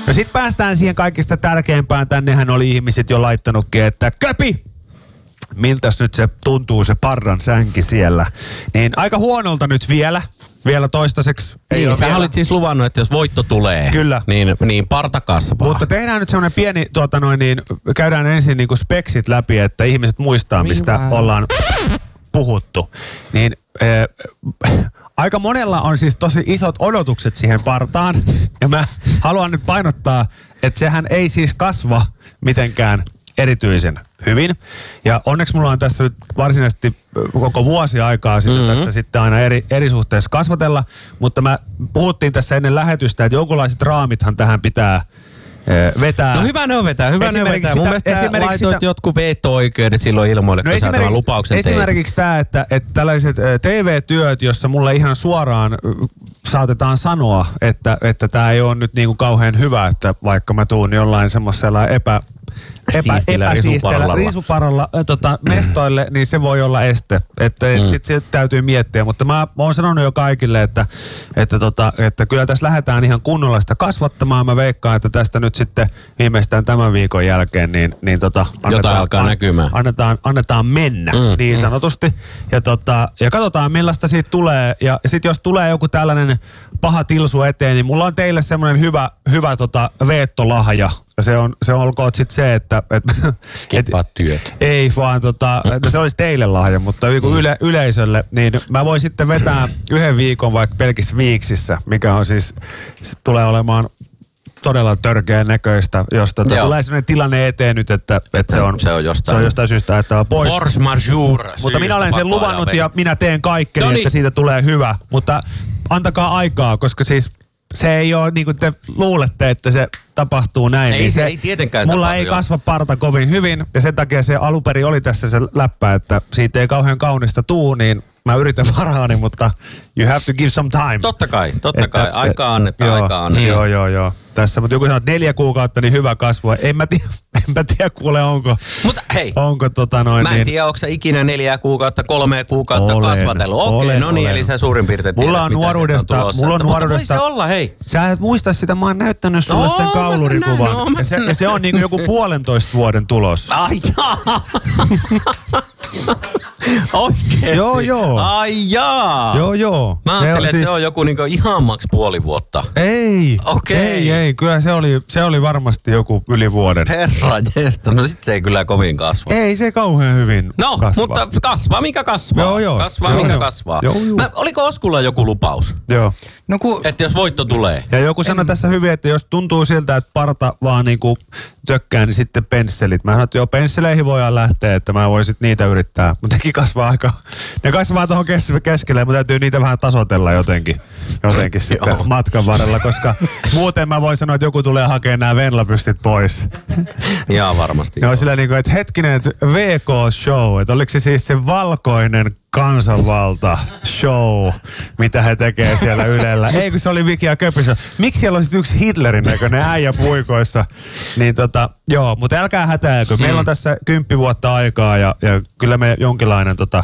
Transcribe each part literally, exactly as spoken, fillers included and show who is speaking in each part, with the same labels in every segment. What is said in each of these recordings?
Speaker 1: No sit päästään siihen kaikista tärkeimpään. Tännehän oli ihmiset jo laittanutkin, että köpi! Miltäs nyt se tuntuu se parran sänki siellä? Niin aika huonolta nyt vielä. Vielä toistaiseksi. Ei
Speaker 2: Niin, sä
Speaker 1: vielä.
Speaker 2: olit siis luvannut, että jos voitto tulee,
Speaker 1: Kyllä.
Speaker 2: niin, niin parta kasvaa.
Speaker 1: Mutta tehdään nyt semmoinen pieni, tuota noin, niin käydään ensin niinku speksit läpi, että ihmiset muistaa, mistä
Speaker 2: Minä.
Speaker 1: ollaan puhuttu. Niin äh, aika monella on siis tosi isot odotukset siihen partaan. Ja mä haluan nyt painottaa, että sehän ei siis kasva mitenkään erityisen hyvin. Ja onneksi mulla on tässä nyt varsinaisesti koko vuosi aikaa sitten mm-hmm. tässä sitten aina eri, eri suhteessa kasvatella. Mutta mä puhuttiin tässä ennen lähetystä, että jonkunlaiset raamithan tähän pitää e, vetää.
Speaker 2: No hyvä ne on vetää, hyvä ne on vetää. Mun mielestä sä laitoit sitä jotkut veto-oikeudet silloin ilmoille, no kun sä tämän lupauksen teit.
Speaker 1: Esimerkiksi tämä, että, että tällaiset T V-työt, jossa mulle ihan suoraan saatetaan sanoa, että että tämä ei ole nyt niinku kauhean hyvä, että vaikka mä tuun jollain semmoisella epä... Epä, epäsiistellä risuparalla tota, mestoille, niin se voi olla este. Että mm. sit, sit täytyy miettiä. Mutta mä, mä oon sanonut jo kaikille, että, että, tota, että kyllä tässä lähdetään ihan kunnolla sitä kasvattamaan. Mä veikkaan, että tästä nyt sitten viimeistään tämän viikon jälkeen niin, niin tota,
Speaker 2: annetaan, alkaa an, näkymään.
Speaker 1: Annetaan, annetaan mennä mm, niin sanotusti. Ja, tota, ja katsotaan millaista siitä tulee. Ja sit jos tulee joku tällainen paha tilsu eteen, niin mulla on teille semmoinen hyvä, hyvä tota, veettolahja. Ja se on, se olkoon sitten se, että... Et,
Speaker 2: Skippaa työt.
Speaker 1: Ei vaan, tota, että se olisi teille lahja, mutta yle, yleisölle, niin mä voin sitten vetää yhden viikon vaikka pelkissä viiksissä, mikä on siis, tulee olemaan todella törkeän näköistä, jos tota, tulee sellainen tilanne eteen nyt, että, että se, on,
Speaker 2: se, on jostain,
Speaker 1: se on jostain syystä, että on pois.
Speaker 2: Force majeure.
Speaker 1: Mutta minä olen sen luvannut ja minä teen kaikkeni, Noniin. Että siitä tulee hyvä, mutta antakaa aikaa, koska siis se ei ole niin kuin te luulette, että se tapahtuu näin.
Speaker 2: Ei
Speaker 1: niin
Speaker 2: se
Speaker 1: se
Speaker 2: ei tietenkään
Speaker 1: mulla
Speaker 2: tapahdu,
Speaker 1: ei
Speaker 2: joo.
Speaker 1: kasva parta kovin hyvin ja sen takia se aluperi oli tässä se läppä, että siitä ei kauhean kaunista tuu, niin mä yritän parhaani, mutta you have to give some time.
Speaker 2: Totta kai, totta
Speaker 1: että,
Speaker 2: kai. Aika annetaan,
Speaker 1: joo,
Speaker 2: aika annetaan.
Speaker 1: Joo, joo, joo. Tässä, mutta joku sanoo, että neljä kuukautta, niin hyvä kasvua. En mä tiedä, en mä tiedä kuule, onko.
Speaker 2: Mutta hei,
Speaker 1: onko, tota noin,
Speaker 2: mä en
Speaker 1: niin,
Speaker 2: tiedä, onko sä ikinä neljä kuukautta, kolme kuukautta
Speaker 1: olen,
Speaker 2: kasvatellut. Okei, okay, no niin,
Speaker 1: olen.
Speaker 2: eli sä suurin piirtein tiedät,
Speaker 1: mulla on
Speaker 2: mitä
Speaker 1: nuoruudesta,
Speaker 2: sieltä on tulossa.
Speaker 1: mulla on nuoruudesta.
Speaker 2: Mutta voi se olla, hei.
Speaker 1: Sä et muista sitä, mä oon näyttänyt sulle no, sen kaulurikuvan.
Speaker 2: No,
Speaker 1: ja, se, ja se on niinku joku puolentoista vuoden tulos.
Speaker 2: Ai jaa. Oikeesti?
Speaker 1: Joo, joo.
Speaker 2: Ai jaa.
Speaker 1: Joo, joo.
Speaker 2: Mä ajattelin, että
Speaker 1: siis...
Speaker 2: se on joku niinku ihan maks puoli vuotta.
Speaker 1: Ei.
Speaker 2: Okei. Okay.
Speaker 1: Ei, ei. Kyllä se oli, se oli varmasti joku yli vuoden.
Speaker 2: Herra jesta. No sit se ei kyllä kovin kasva.
Speaker 1: Ei se kauhean hyvin
Speaker 2: No,
Speaker 1: kasvaa.
Speaker 2: mutta kasvaa mikä kasvaa.
Speaker 1: Joo, joo.
Speaker 2: Kasvaa
Speaker 1: joo,
Speaker 2: mikä
Speaker 1: joo.
Speaker 2: kasvaa.
Speaker 1: Joo, joo.
Speaker 2: Mä, oliko Oskulla joku lupaus?
Speaker 1: Joo.
Speaker 3: No ku...
Speaker 2: Että jos voitto tulee.
Speaker 1: Ja joku sanoi tässä hyvin, että jos tuntuu siltä, että parta vaan niinku tökkää, niin sitten pensselit. Mä sanoin, että joo, pensseleihin voidaan lähteä, että mä voin sit niitä yrittää. Mutta nekin kasvaa aika, ne kasvaa tuohon kes- keskelle, mutta täytyy niitä vähän tasoitella jotenkin, jotenkin sitten matkan varrella, koska muuten mä voin sanoa, että joku tulee hakemaan nämä venlapystit pois.
Speaker 2: Jaa, varmasti.
Speaker 1: Ne on sillä niinku, että hetkinen, että V K-show, että oliko se siis se valkoinen kansanvalta show, mitä he tekee siellä Ylellä. Ei, kun se oli Viki ja Köpi show. Miksi siellä on sitten yksi Hitlerin näköinen äijä puikoissa? Niin tota, joo, mutta älkää hätäilkö. Meillä on tässä kymppi vuotta aikaa ja, ja kyllä me jonkinlainen tota,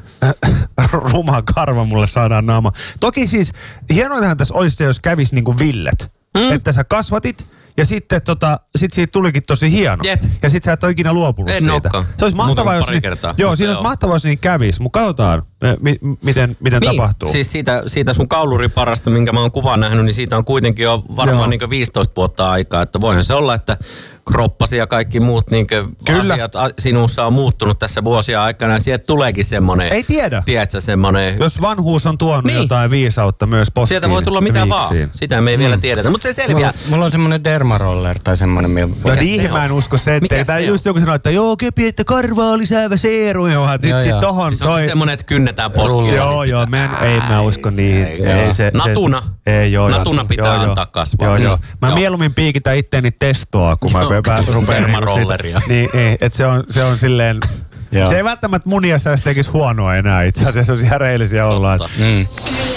Speaker 1: ruma karva mulle saadaan naama. Toki siis, hienointahan tässä olisi se, jos kävisi niinku Villet. Mm. Että sä kasvatit. Ja sitten tota, sit siitä tulikin tosi hieno.
Speaker 2: Jep.
Speaker 1: Ja sit sä et ole ikinä luopunut
Speaker 2: en
Speaker 1: siitä.
Speaker 2: olekaan.
Speaker 1: Se olisi mahtavaa, jos niin, joo, siinä olisi mahtavaa, jos niin kävisi. Mutta katsotaan, mi, miten, miten
Speaker 2: niin,
Speaker 1: tapahtuu.
Speaker 2: Siis siitä, siitä sun kauluriparasta, minkä mä oon kuvan nähnyt, niin siitä on kuitenkin jo varmaan niin viisitoista vuotta aikaa. Että voihan se olla, että kroppasi ja kaikki muut niin asiat sinussa on muuttunut tässä vuosia aikana. Ja sieltä tuleekin semmoinen...
Speaker 1: Ei tiedä.
Speaker 2: Tiedätkö, semmoinen...
Speaker 1: Jos vanhuus on tuonut niin. jotain viisautta myös postiin.
Speaker 2: Sieltä voi tulla mitä vaan. Sitä me ei mm. vielä tiedetä, mutta se selviää.
Speaker 3: Mulla, mulla on semmoinen dermaroller tai semmoinen... Millä...
Speaker 1: No niihin mä en usko se, ettei. Tää just joku sanoo, että joo, Köpi, että karvaa lisäävä seeru. Joo, nyt sit tohon
Speaker 2: siis toi...
Speaker 1: toi...
Speaker 2: Se on semmoinen, että kynnetään poskia.
Speaker 1: Joo, joo, mä en, ei mä usko niihin. Ei, se,
Speaker 2: natuna.
Speaker 1: Se, ei, joo,
Speaker 2: natuna pitää
Speaker 1: joo,
Speaker 2: antaa kasvaa.
Speaker 1: Joo, joo. Mä
Speaker 2: joo.
Speaker 1: mieluummin piikitä itteeni testoa, kun joo, mä rupean
Speaker 2: dermarolleria.
Speaker 1: Niin, ei, että se on, se on silleen... Se ei välttämättä mun iässä tekisi huonoa enää itse asiassa, jos ihan reilisiä ollaan.
Speaker 3: Mm.